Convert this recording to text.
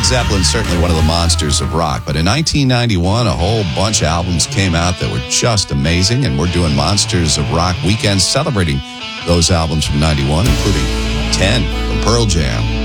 Zeppelin's certainly one of the monsters of rock. But in 1991, a whole bunch of albums came out that were just amazing. And we're doing Monsters of Rock weekends celebrating those albums from 91, including 10 from Pearl Jam.